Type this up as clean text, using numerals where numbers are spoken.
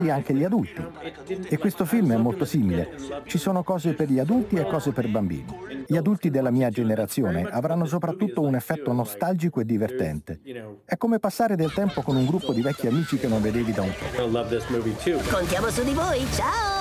anche gli adulti. E questo film è molto simile. Ci sono cose per gli adulti e cose per bambini. Gli adulti della mia generazione avranno soprattutto un effetto nostalgico e divertente. È come passare del tempo con un gruppo di vecchi amici che non vedevi da un po'. Contiamo su di voi, ciao!